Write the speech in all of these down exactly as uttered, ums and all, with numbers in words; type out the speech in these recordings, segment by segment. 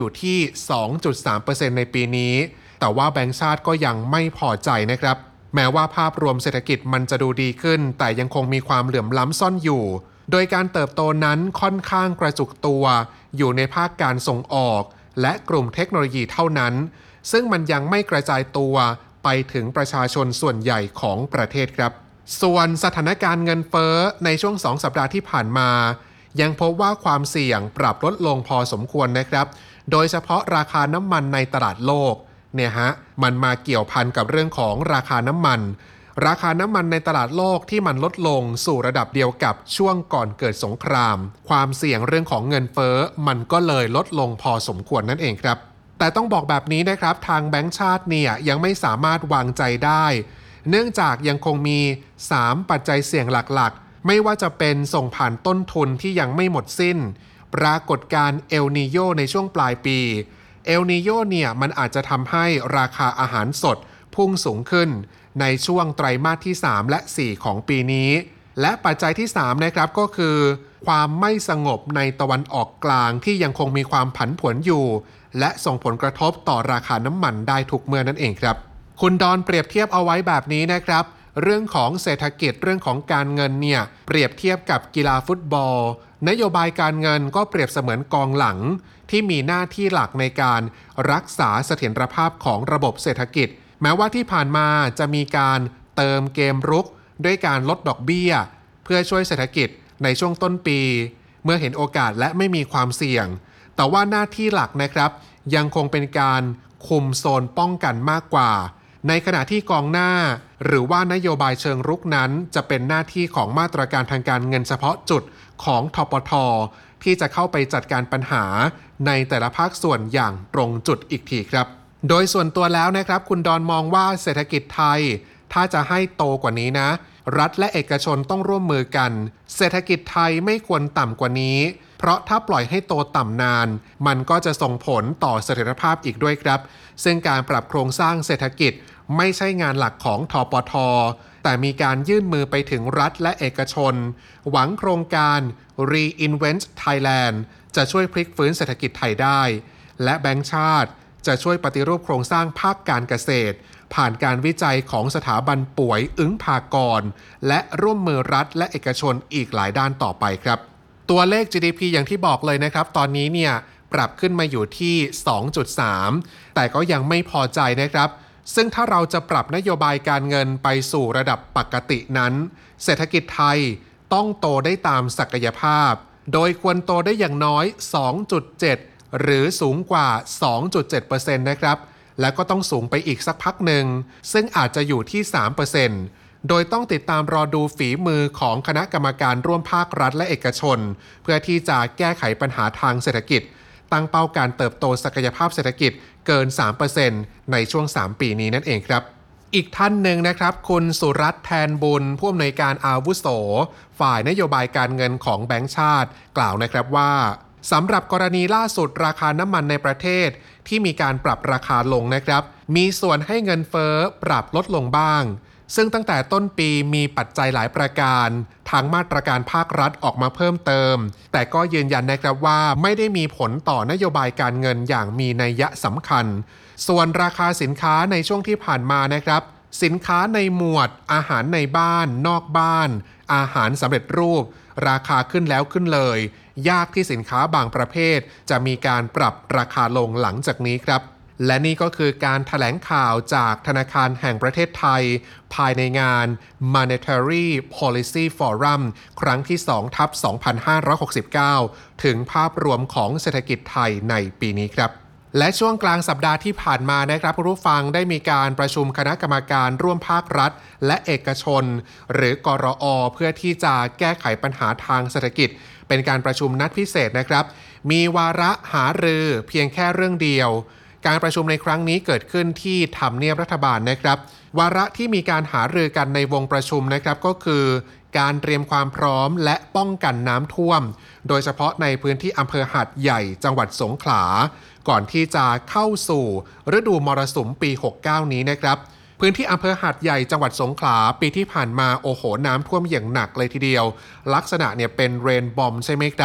อยู่ที่ สองจุดสามเปอร์เซ็นต์ ในปีนี้แต่ว่าแบงก์ชาติก็ยังไม่พอใจนะครับแม้ว่าภาพรวมเศรษฐกิจมันจะดูดีขึ้นแต่ยังคงมีความเหลื่อมล้ำซ่อนอยู่โดยการเติบโตนั้นค่อนข้างกระจุกตัวอยู่ในภาคการส่งออกและกลุ่มเทคโนโลยีเท่านั้นซึ่งมันยังไม่กระจายตัวไปถึงประชาชนส่วนใหญ่ของประเทศครับส่วนสถานการณ์เงินเฟ้อในช่วงสองสัปดาห์ที่ผ่านมายังพบว่าความเสี่ยงปรับลดลงพอสมควรนะครับโดยเฉพาะราคาน้ำมันในตลาดโลกเนี่ยฮะมันมาเกี่ยวพันกับเรื่องของราคาน้ำมันราคาน้ำมันในตลาดโลกที่มันลดลงสู่ระดับเดียวกับช่วงก่อนเกิดสงครามความเสี่ยงเรื่องของเงินเฟ้อมันก็เลยลดลงพอสมควรนั่นเองครับแต่ต้องบอกแบบนี้นะครับทางแบงก์ชาติเนี่ยยังไม่สามารถวางใจได้เนื่องจากยังคงมีสามปัจจัยเสี่ยงหลักๆไม่ว่าจะเป็นส่งผ่านต้นทุนที่ยังไม่หมดสิ้นปรากฏการณ์เอลนีโญในช่วงปลายปีเอลนีโญเนี่ยมันอาจจะทำให้ราคาอาหารสดพุ่งสูงขึ้นในช่วงไตรมาสที่สามและสี่ของปีนี้และปัจจัยที่สามนะครับก็คือความไม่สงบในตะวันออกกลางที่ยังคงมีความผันผวนอยู่และส่งผลกระทบต่อราคาน้ำมันได้ทุกเมื่อนั่นเองครับคุณดอนเปรียบเทียบเอาไว้แบบนี้นะครับเรื่องของเศรษฐกิจเรื่องของการเงินเนี่ยเปรียบเทียบกับกีฬาฟุตบอลนโยบายการเงินก็เปรียบเสมือนกองหลังที่มีหน้าที่หลักในการรักษาเสถียรภาพของระบบเศรษฐกิจแม้ว่าที่ผ่านมาจะมีการเติมเกมรุกด้วยการลดดอกเบี้ยเพื่อช่วยเศรษฐกิจในช่วงต้นปีเมื่อเห็นโอกาสและไม่มีความเสี่ยงแต่ว่าหน้าที่หลักนะครับยังคงเป็นการคุมโซนป้องกันมากกว่าในขณะที่กองหน้าหรือว่านโยบายเชิงรุกนั้นจะเป็นหน้าที่ของมาตรการทางการเงินเฉพาะจุดของธปท.ที่จะเข้าไปจัดการปัญหาในแต่ละภาคส่วนอย่างตรงจุดอีกทีครับโดยส่วนตัวแล้วนะครับคุณดอนมองว่าเศรษฐกิจไทยถ้าจะให้โตกว่านี้นะรัฐและเอกชนต้องร่วมมือกันเศรษฐกิจไทยไม่ควรต่ำกว่านี้เพราะถ้าปล่อยให้โตต่ำนานมันก็จะส่งผลต่อเสถียรภาพอีกด้วยครับซึ่งการปรับโครงสร้างเศรษฐกิจไม่ใช่งานหลักของธปท.แต่มีการยื่นมือไปถึงรัฐและเอกชนหวังโครงการ Reinvent Thailand จะช่วยพลิกฟื้นเศรษฐกิจไทยได้และแบงก์ชาติจะช่วยปฏิรูปโครงสร้างภาคการเกษตรผ่านการวิจัยของสถาบันป่วยอึ้งภากรและร่วมมือรัฐและเอกชนอีกหลายด้านต่อไปครับตัวเลข จี ดี พี อย่างที่บอกเลยนะครับตอนนี้เนี่ยปรับขึ้นมาอยู่ที่ สองจุดสาม แต่ก็ยังไม่พอใจนะครับซึ่งถ้าเราจะปรับนโยบายการเงินไปสู่ระดับปกตินั้นเศรษฐกิจไทยต้องโตได้ตามศักยภาพโดยควรโตได้อย่างน้อย สองจุดเจ็ด หรือสูงกว่า สองจุดเจ็ดเปอร์เซ็นต์ นะครับและก็ต้องสูงไปอีกสักพักหนึ่งซึ่งอาจจะอยู่ที่ สามเปอร์เซ็นต์ โดยต้องติดตามรอดูฝีมือของคณะกรรมการร่วมภาครัฐและเอกชนเพื่อที่จะแก้ไขปัญหาทางเศรษฐกิจตั้งเป้าการเติบโตศักยภาพเศรษฐกิจเกิน สามเปอร์เซ็นต์ ในช่วงสามปีนี้นั่นเองครับอีกท่านหนึ่งนะครับคุณสุรัตน์แทนบุญผู้อำนวยการอาวุโสฝ่ายนโยบายการเงินของแบงก์ชาติกล่าวนะครับว่าสำหรับกรณีล่าสุดราคาน้ำมันในประเทศที่มีการปรับราคาลงนะครับมีส่วนให้เงินเฟ้อปรับลดลงบ้างซึ่งตั้งแต่ต้นปีมีปัจจัยหลายประการทั้งมาตรการภาครัฐออกมาเพิ่มเติมแต่ก็ยืนยันนะครับว่าไม่ได้มีผลต่อนโยบายการเงินอย่างมีนัยสำคัญส่วนราคาสินค้าในช่วงที่ผ่านมานะครับสินค้าในหมวดอาหารในบ้านนอกบ้านอาหารสำเร็จรูปราคาขึ้นแล้วขึ้นเลยยากที่สินค้าบางประเภทจะมีการปรับราคาลงหลังจากนี้ครับและนี่ก็คือการแถลงข่าวจากธนาคารแห่งประเทศไทยภายในงาน Monetary Policy Forum ครั้งที่ สองทับสองพันห้าร้อยหกสิบเก้า ถึงภาพรวมของเศรษฐกิจไทยในปีนี้ครับและช่วงกลางสัปดาห์ที่ผ่านมานะครับผู้ฟังได้มีการประชุมคณะกรรมการร่วมภาครัฐและเอกชนหรือกรอ.เพื่อที่จะแก้ไขปัญหาทางเศรษฐกิจเป็นการประชุมนัดพิเศษนะครับมีวาระหารือเพียงแค่เรื่องเดียวการประชุมในครั้งนี้เกิดขึ้นที่ทำเนียบรัฐบาลนะครับวาระที่มีการหารือกันในวงประชุมนะครับก็คือการเตรียมความพร้อมและป้องกันน้ำท่วมโดยเฉพาะในพื้นที่อำเภอหาดใหญ่จังหวัดสงขลาก่อนที่จะเข้าสู่ฤดูมรสุมปีหกสิบเก้านี้นะครับพื้นที่อำเภอหาดใหญ่จังหวัดสงขลาปีที่ผ่านมาโอ้โหน้ำท่วมอย่างหนักเลยทีเดียวลักษณะเนี่ยเป็นเรนบอมใช่ไหมครับ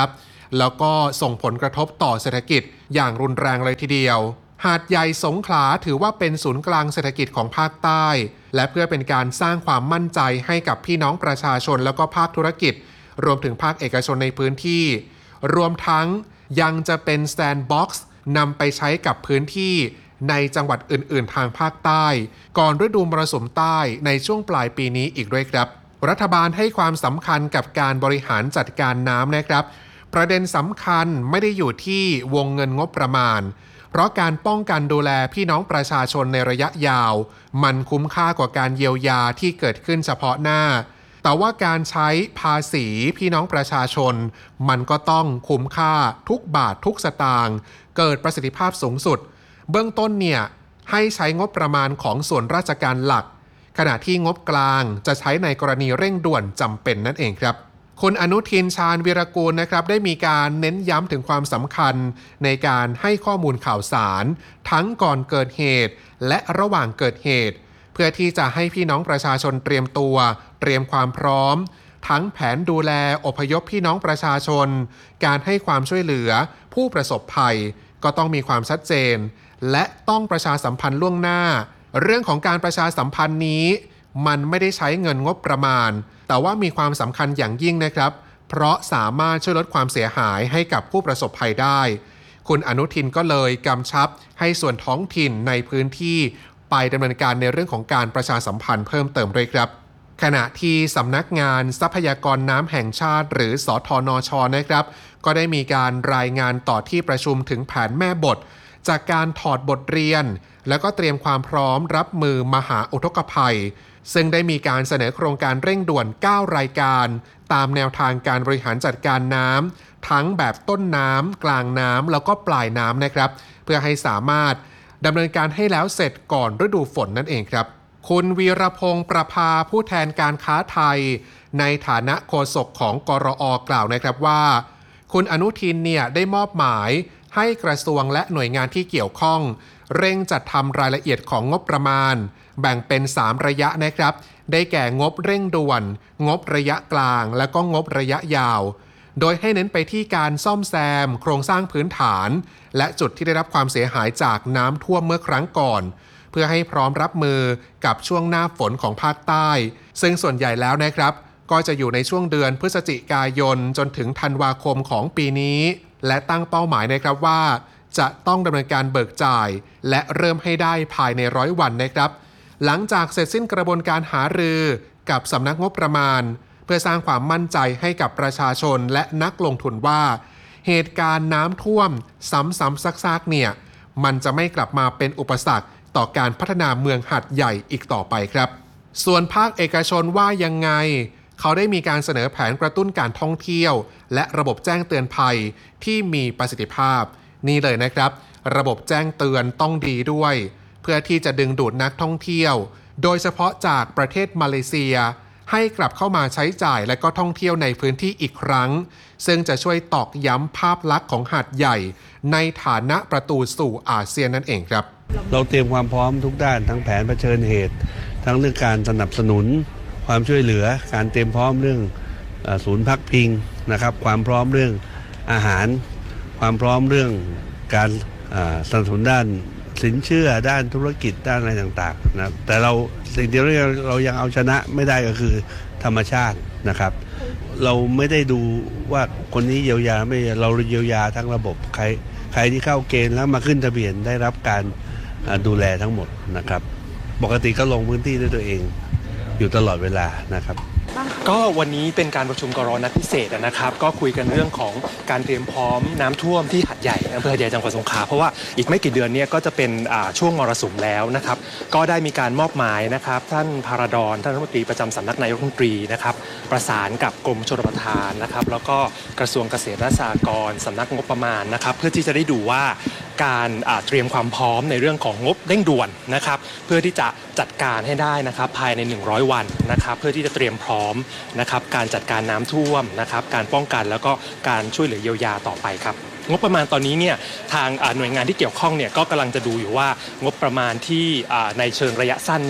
แล้วก็ส่งผลกระทบต่อเศรษฐกิจอย่างรุนแรงเลยทีเดียวหาดใหญ่สงขลาถือว่าเป็นศูนย์กลางเศรษฐกิจของภาคใต้และเพื่อเป็นการสร้างความมั่นใจให้กับพี่น้องประชาชนแล้วก็ภาคธุรกิจรวมถึงภาคเอกชนในพื้นที่รวมทั้งยังจะเป็นแซนด์บ็อกซ์นำไปใช้กับพื้นที่ในจังหวัดอื่นๆทางภาคใต้ก่อนฤดูมรสุมใต้ในช่วงปลายปีนี้อีกด้วยครับรัฐบาลให้ความสำคัญกับการบริหารจัดการน้ำนะครับประเด็นสำคัญไม่ได้อยู่ที่วงเงินงบประมาณเพราะการป้องกันดูแลพี่น้องประชาชนในระยะยาวมันคุ้มค่ากว่าการเยียวยาที่เกิดขึ้นเฉพาะหน้าแต่ว่าการใช้ภาษีพี่น้องประชาชนมันก็ต้องคุ้มค่าทุกบาททุกสตางค์เกิดประสิทธิภาพสูงสุดเบื้องต้นเนี่ยให้ใช้งบประมาณของส่วนราชการหลักขณะที่งบกลางจะใช้ในกรณีเร่งด่วนจำเป็นนั่นเองครับคุณอนุทินชาญวีรกูลนะครับได้มีการเน้นย้ำถึงความสำคัญในการให้ข้อมูลข่าวสารทั้งก่อนเกิดเหตุและระหว่างเกิดเหตุเพื่อที่จะให้พี่น้องประชาชนเตรียมตัวเตรียมความพร้อมทั้งแผนดูแลอพยพพี่น้องประชาชนการให้ความช่วยเหลือผู้ประสบภัยก็ต้องมีความชัดเจนและต้องประชาสัมพันธ์ล่วงหน้าเรื่องของการประชาสัมพันธ์นี้มันไม่ได้ใช้เงินงบประมาณแต่ว่ามีความสำคัญอย่างยิ่งนะครับเพราะสามารถช่วยลดความเสียหายให้กับผู้ประสบภัยได้คุณอนุทินก็เลยกำชับให้ส่วนท้องถิ่นในพื้นที่ไปดำเนินการในเรื่องของการประชาสัมพันธ์เพิ่มเติมด้วยครับขณะที่สำนักงานทรัพยากรน้ำแห่งชาติหรือสทนช.นะครับก็ได้มีการรายงานต่อที่ประชุมถึงแผนแม่บทจากการถอดบทเรียนแล้วก็เตรียมความพร้อมรับมือมหาอุทกภัยซึ่งได้มีการเสนอโครงการเร่งด่วนเก้ารายการตามแนวทางการบริหารจัดการน้ำทั้งแบบต้นน้ำกลางน้ำแล้วก็ปลายน้ำนะครับเพื่อให้สามารถดำเนินการให้แล้วเสร็จก่อนฤดูฝนนั่นเองครับคุณวีรพงษ์ประภาผู้แทนการค้าไทยในฐานะโฆษกของกรอกล่าวนะครับว่าคุณอนุทินเนี่ยได้มอบหมายให้กระทรวงและหน่วยงานที่เกี่ยวข้องเร่งจัดทำรายละเอียดของงบประมาณแบ่งเป็นสามระยะนะครับได้แก่งบเร่งด่วนงบระยะกลางและก็งบระยะยาวโดยให้เน้นไปที่การซ่อมแซมโครงสร้างพื้นฐานและจุดที่ได้รับความเสียหายจากน้ำท่วมเมื่อครั้งก่อนเพื่อให้พร้อมรับมือกับช่วงหน้าฝนของภาคใต้ซึ่งส่วนใหญ่แล้วนะครับก็จะอยู่ในช่วงเดือนพฤศจิกายนจนถึงธันวาคมของปีนี้และตั้งเป้าหมายนะครับว่าจะต้องดำเนินการเบิกจ่ายและเริ่มให้ได้ภายในร้อยวันนะครับหลังจากเสร็จสิ้นกระบวนการหารือกับสำนักงบประมาณเพื่อสร้างความมั่นใจให้กับประชาชนและนักลงทุนว่าเหตุการณ์น้ำท่วมซ้ำๆซากๆเนี่ยมันจะไม่กลับมาเป็นอุปสรรคต่อการพัฒนาเมืองหาดใหญ่อีกต่อไปครับส่วนภาคเอกชนว่ายังไงเขาได้มีการเสนอแผนกระตุ้นการท่องเที่ยวและระบบแจ้งเตือนภัยที่มีประสิทธิภาพนี่เลยนะครับระบบแจ้งเตือนต้องดีด้วยเพื่อที่จะดึงดูดนักท่องเที่ยวโดยเฉพาะจากประเทศมาเลเซียให้กลับเข้ามาใช้จ่ายและก็ท่องเที่ยวในพื้นที่อีกครั้งซึ่งจะช่วยตอกย้ำภาพลักษณ์ของหาดใหญ่ในฐานะประตูสู่อาเซียนนั่นเองครับเราเตรียมความพร้อมทุกด้านทั้งแผนเผชิญเหตุทั้งเรื่องการสนับสนุนความช่วยเหลือการเตรียมพร้อมเรื่องศูนย์พักพิงนะครับความพร้อมเรื่องอาหารความพร้อมเรื่องการสนับสนุนด้านสินเชื่อด้านธุรกิจด้านอะไรต่างๆนะแต่เราสิ่งที่เรายังเอาชนะไม่ได้ก็คือธรรมชาตินะครับเราไม่ได้ดูว่าคนนี้เยียวยาไม่เราเยียวยาทั้งระบบใครใครที่เข้าเกณฑ์แล้วมาขึ้นทะเบียนได้รับการดูแลทั้งหมดนะครับปกติก็ลงพื้นที่ด้วยตัวเองอยู่ตลอดเวลานะครับก็วันนี้เป็นการประชุมกรนัดพิเศษนะครับก็คุยกันเรื่องของการเตรียมพร้อมน้ำท่วมที่หาดใหญ่อำเภอหาดใหญ่จังหวัดสงขลาเพราะว่าอีกไม่กี่เดือนนี้ก็จะเป็นช่วงมรสุมแล้วนะครับก็ได้มีการมอบหมายนะครับท่านภารดรท่านรัฐมนตรีประจำสำนักนายกรัฐมนตรีนะครับประสานกับกรมชลประทานนะครับแล้วก็กระทรวงเกษตรและสหกรณ์สำนักงบประมาณนะครับเพื่อที่จะได้ดูว่าการเตรียมความพร้อมในเรื่องของงบเร่งด่วนนะครับเพื่อที่จะจัดการให้ได้นะครับภายในหนึ่งร้อยวันนะครับเพื่อที่จะเตรียมพร้อมนะครับการจัดการน้ำท่วมนะครับการป้องกันแล้วก็การช่วยเหลือเยียวยาต่อไปครับงบประมาณตอนนี้เนี่ยทางหน่วยงานที่เกี่ยวข้องเนี่ยก็กำลังจะดูอยู่ว่างบประมาณที่ในเชิงระยะสั้นเนี่ย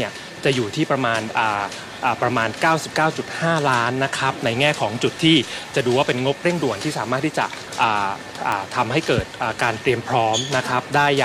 จะอยู่ที่ประมาณอ่าอ่าประมาณ เก้าสิบเก้าจุดห้า ล้านนะครับในแง่ของจุดที่จะดูว่าเป็นงบเร่งด่วนที่สามารถที่จะอ่าอ่าทำให้เกิดอ่าการเตรียมพร้อมนะครับได้อย่าง